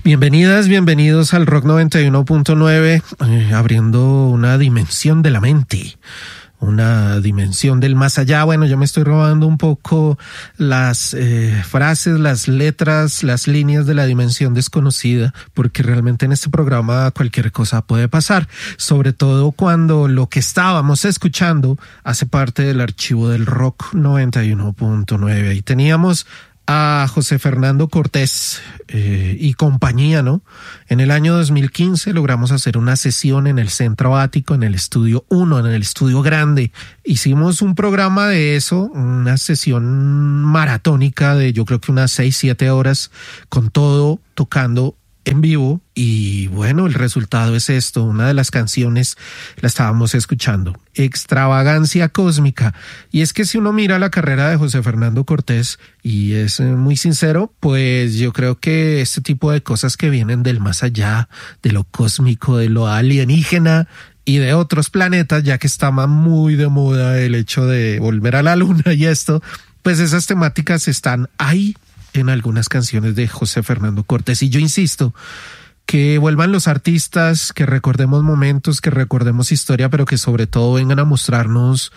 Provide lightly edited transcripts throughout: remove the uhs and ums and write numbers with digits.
Bienvenidas, bienvenidos al Rock 91.9, abriendo una dimensión de la mente, una dimensión del más allá. Bueno, yo me estoy robando un poco las frases, las letras, las líneas de la dimensión desconocida, porque realmente en este programa cualquier cosa puede pasar, sobre todo cuando lo que estábamos escuchando hace parte del archivo del Rock 91.9. Ahí teníamos a José Fernando Cortés y compañía, ¿no? En el año 2015 logramos hacer una sesión en el Centro Ático, en el Estudio 1, en el Estudio Grande. Hicimos un programa de eso, una sesión maratónica de yo creo que unas 6-7 horas, con todo tocando en vivo, y bueno, el resultado es esto. Una de las canciones la estábamos escuchando, Extravagancia Cósmica. Y es que si uno mira la carrera de José Fernando Cortés y es muy sincero, pues yo creo que este tipo de cosas que vienen del más allá, de lo cósmico, de lo alienígena y de otros planetas, ya que está muy de moda el hecho de volver a la luna y esto, pues esas temáticas están ahí en algunas canciones de José Fernando Cortés. Y yo insisto, que vuelvan los artistas, que recordemos momentos, que recordemos historia, pero que sobre todo vengan a mostrarnos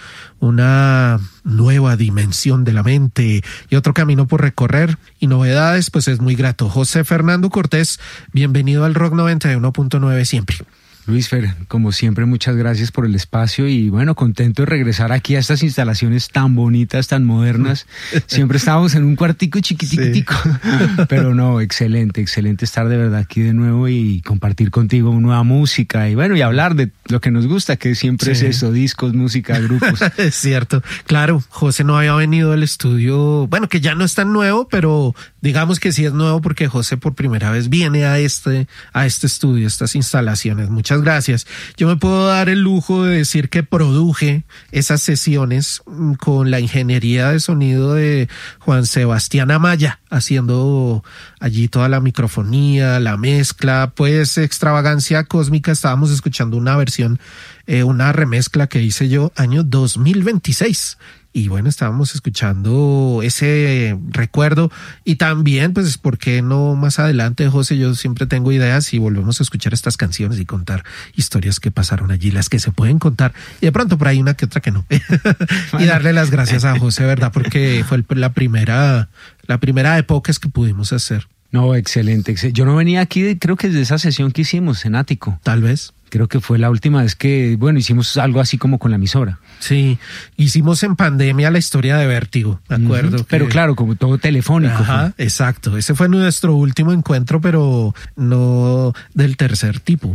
una nueva dimensión de la mente y otro camino por recorrer y novedades, pues es muy grato. José Fernando Cortés, bienvenido al Rock 91.9 siempre. Luis Fer, como siempre, muchas gracias por el espacio y bueno, contento de regresar aquí a estas instalaciones tan bonitas, tan modernas. Siempre estábamos en un cuartico chiquitico, sí. Pero no, excelente estar de verdad aquí de nuevo y compartir contigo nueva música y bueno, y hablar de lo que nos gusta, que siempre sí. Es eso, discos, música, grupos. Es cierto, claro, José no había venido al estudio, bueno, que ya no es tan nuevo, pero digamos que sí es nuevo porque José por primera vez viene a este estudio, estas instalaciones. Muchas gracias. Yo me puedo dar el lujo de decir que produje esas sesiones con la ingeniería de sonido de Juan Sebastián Amaya, haciendo allí toda la microfonía, la mezcla, pues Extravagancia Cósmica. Estábamos escuchando una versión, una remezcla que hice yo año 2026. Y bueno, estábamos escuchando ese recuerdo y también, pues, ¿por qué no más adelante, José? Yo siempre tengo ideas y volvemos a escuchar estas canciones y contar historias que pasaron allí, las que se pueden contar y de pronto por ahí una que otra que no. Y darle las gracias a José, ¿verdad? Porque fue la primera época que pudimos hacer. No, excelente. Yo no venía aquí, creo que desde esa sesión que hicimos en Ático. Tal vez. Creo que fue la última vez que, bueno, hicimos algo así como con la emisora. Sí, hicimos en pandemia la historia de Vértigo, ¿de acuerdo? Pero claro, como todo telefónico. Ajá, fue. Exacto. Ese fue nuestro último encuentro, pero no del tercer tipo.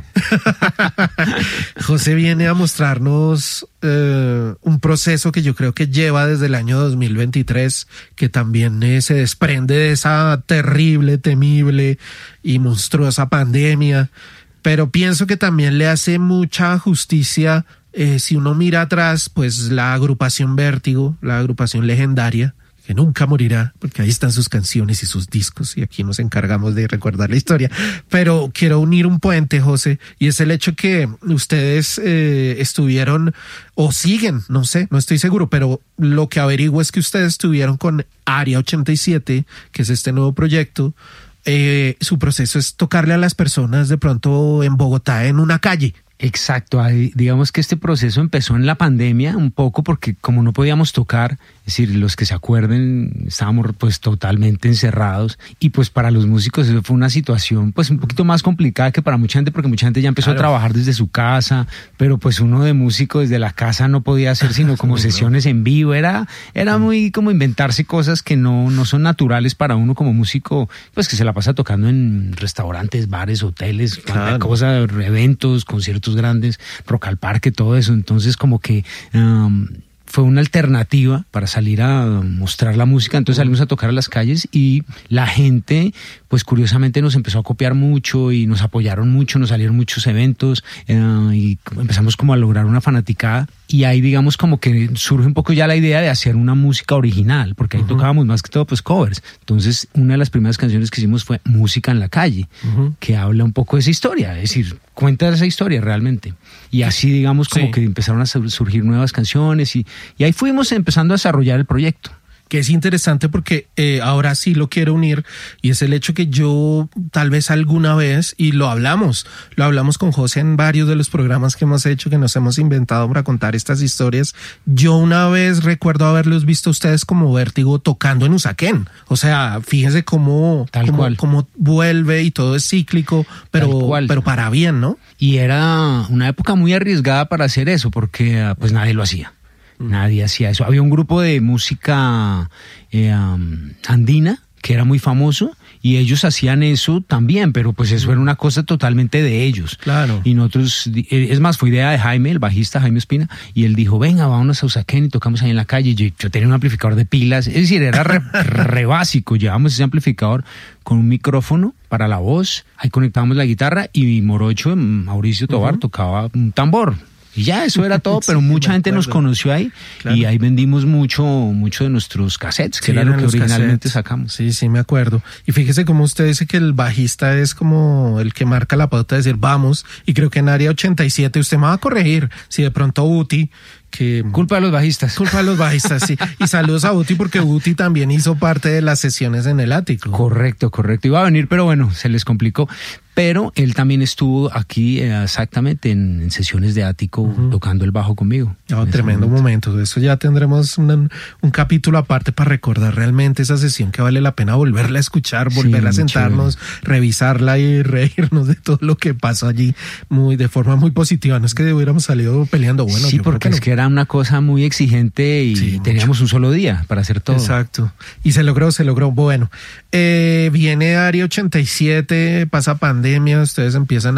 José viene a mostrarnos un proceso que yo creo que lleva desde el año 2023, que también se desprende de esa terrible, temible y monstruosa pandemia. Pero pienso que también le hace mucha justicia, si uno mira atrás, pues la agrupación Vértigo, la agrupación legendaria, que nunca morirá, porque ahí están sus canciones y sus discos, y aquí nos encargamos de recordar la historia. Pero quiero unir un puente, José, y es el hecho que ustedes estuvieron, o siguen, no sé, no estoy seguro, pero lo que averiguo es que ustedes estuvieron con Área 87, que es este nuevo proyecto. Su proceso es tocarle a las personas de pronto en Bogotá en una calle. Exacto, digamos que este proceso empezó en la pandemia un poco porque como no podíamos tocar, es decir, los que se acuerden, estábamos pues totalmente encerrados y pues para los músicos eso fue una situación pues un poquito más complicada que para mucha gente porque mucha gente ya empezó a trabajar desde su casa, pero pues uno de músico desde la casa no podía hacer sino como sesiones en vivo, era muy como inventarse cosas que no son naturales para uno como músico, pues que se la pasa tocando en restaurantes, bares, hoteles, cosas, eventos, conciertos grandes, Rock al Parque, todo eso. Entonces como que fue una alternativa para salir a mostrar la música. Entonces salimos a tocar a las calles y la gente pues curiosamente nos empezó a copiar mucho y nos apoyaron mucho, nos salieron muchos eventos y empezamos como a lograr una fanaticada. Y ahí digamos como que surge un poco ya la idea de hacer una música original, porque ahí tocábamos más que todo pues covers. Entonces una de las primeras canciones que hicimos fue Música en la Calle, que habla un poco de esa historia, es decir, cuenta esa historia realmente. Y así digamos como que empezaron a surgir nuevas canciones y ahí fuimos empezando a desarrollar el proyecto. que es interesante porque ahora sí lo quiero unir, y es el hecho que yo tal vez alguna vez, y lo hablamos con José en varios de los programas que hemos hecho, que nos hemos inventado para contar estas historias. Yo una vez recuerdo haberlos visto a ustedes como Vértigo tocando en Usaquén. O sea, fíjense cómo vuelve y todo es cíclico, pero para bien, ¿no? Y era una época muy arriesgada para hacer eso, porque pues nadie lo hacía. Nadie hacía eso. Había un grupo de música andina que era muy famoso y ellos hacían eso también, pero pues eso era una cosa totalmente de ellos. Claro. Y nosotros, es más, fue idea de Jaime, el bajista Jaime Espina, y él dijo, venga, vámonos a Usaquén y tocamos ahí en la calle. Yo tenía un amplificador de pilas, es decir, era re básico. Llevábamos ese amplificador con un micrófono para la voz, ahí conectábamos la guitarra y Morocho, Mauricio Tobar, tocaba un tambor. Y ya, eso era todo, pero mucha gente nos conoció ahí, claro. Y ahí vendimos mucho de nuestros cassettes, que era lo que originalmente sacamos. Sí, me acuerdo. Y fíjese cómo usted dice que el bajista es como el que marca la pauta de decir vamos, y creo que en Área 87 usted me va a corregir si de pronto Uti, que culpa de los bajistas, sí. Y saludos a Uti porque Uti también hizo parte de las sesiones en el ático. Correcto. Iba a venir, pero bueno, se les complicó. Pero él también estuvo aquí exactamente en sesiones de ático tocando el bajo conmigo. Tremendo momento. Eso ya tendremos un capítulo aparte para recordar realmente esa sesión que vale la pena volverla a escuchar, volverla a sentarnos, revisarla y reírnos de todo lo que pasó allí de forma muy positiva. No es que hubiéramos salido peleando. Bueno, sí, porque es que era una cosa muy exigente y teníamos un solo día para hacer todo. Exacto. Y se logró. Bueno, viene Área 87, pasa pandemia, ustedes empiezan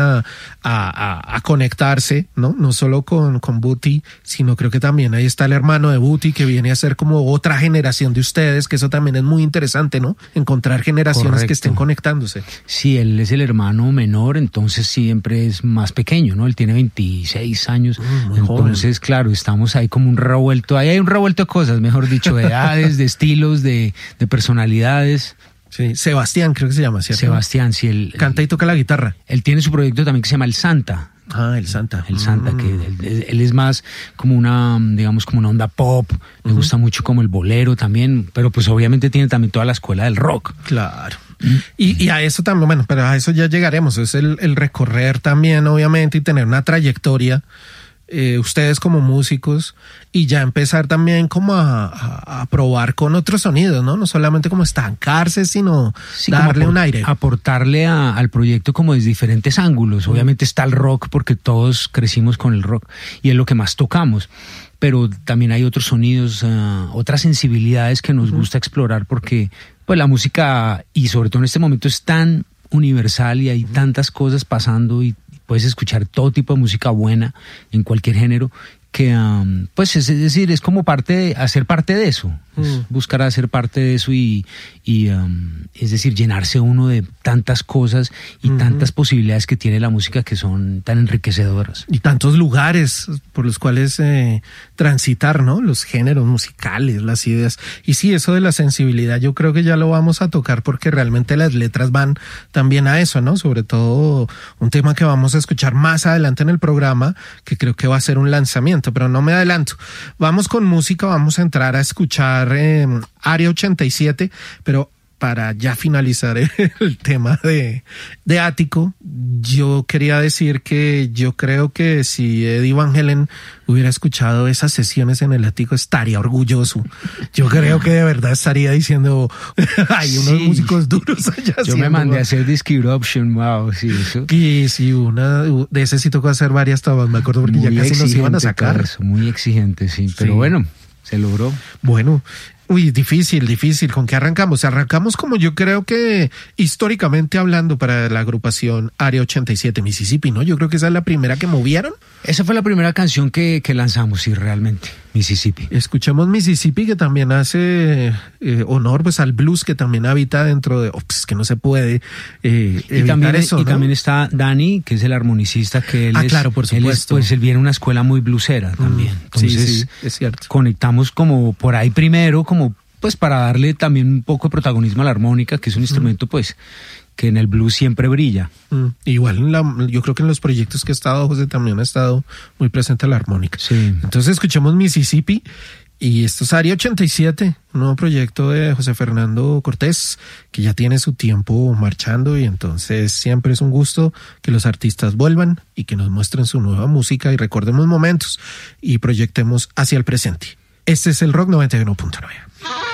a conectarse, ¿no? No solo con Buti, sino creo que también ahí está el hermano de Buti que viene a ser como otra generación de ustedes, que eso también es muy interesante, ¿no? Encontrar generaciones que estén conectándose. Sí, él es el hermano menor, entonces siempre es más pequeño, ¿no? Él tiene 26 años, entonces, joven. Claro, estamos ahí como un revuelto, ahí hay un revuelto de cosas, mejor dicho, de edades, de estilos, de personalidades. Sí, Sebastián creo que se llama, ¿cierto? Sebastián, sí. Él canta y toca la guitarra. Él tiene su proyecto también que se llama El Santa. El Santa. El Santa, que él es más como una, digamos, como una onda pop. Le gusta mucho como el bolero también, pero pues obviamente tiene también toda la escuela del rock. Claro. Y a eso también, bueno, pero a eso ya llegaremos. Es el recorrer también, obviamente, y tener una trayectoria. Ustedes como músicos y ya empezar también como a probar con otros sonidos, ¿no? No solamente como estancarse, sino darle un aire. Aportarle al proyecto como desde diferentes ángulos. Obviamente está el rock porque todos crecimos con el rock y es lo que más tocamos. Pero también hay otros sonidos, otras sensibilidades que nos gusta explorar porque pues la música y sobre todo en este momento es tan universal y hay tantas cosas pasando y puedes escuchar todo tipo de música buena en cualquier género que pues es decir, es como hacer parte de eso, buscar hacer parte de eso y es decir, llenarse uno de tantas cosas y tantas posibilidades que tiene la música que son tan enriquecedoras. Y tantos lugares por los cuales transitar, ¿no? Los géneros musicales, las ideas. Y sí, eso de la sensibilidad yo creo que ya lo vamos a tocar porque realmente las letras van también a eso, ¿no? Sobre todo un tema que vamos a escuchar más adelante en el programa, que creo que va a ser un lanzamiento, pero no me adelanto. Vamos con música, vamos a entrar a escuchar Área 87, pero para ya finalizar el tema de Ático, yo quería decir que yo creo que si Eddie Van Halen hubiera escuchado esas sesiones en el Ático estaría orgulloso. Yo creo que de verdad estaría diciendo hay unos músicos duros allá. Yo me mandé a hacer Disc Eruption, wow, sí, eso. Y sí, una de esas sí tocó hacer varias tomas, me acuerdo, porque muy ya casi nos iban a sacar. Eso, muy exigente, sí, pero bueno, se logró. Bueno. Uy, difícil. ¿Con qué arrancamos? Arrancamos como yo creo que históricamente hablando para la agrupación Área 87, Mississippi, ¿no? Yo creo que esa es la primera que movieron. Esa fue la primera canción que lanzamos, sí, realmente, Mississippi. Escuchamos Mississippi, que también hace honor pues al blues que también habita dentro de... pues que no se puede evitar eso, ¿no? Y también está Dani, que es el armonicista, que él claro, por supuesto. Él viene de una escuela muy bluesera también. Entonces, sí, es cierto. Conectamos como por ahí primero, como pues para darle también un poco de protagonismo a la armónica, que es un instrumento pues que en el blues siempre brilla. Igual yo creo que en los proyectos que ha estado José también ha estado muy presente la armónica. Sí. Entonces escuchamos Mississippi Y esto es Área 87, un nuevo proyecto de José Fernando Cortés, que ya tiene su tiempo marchando, y entonces siempre es un gusto que los artistas vuelvan y que nos muestren su nueva música y recordemos momentos y proyectemos hacia el presente. Este es el Rock 91.9.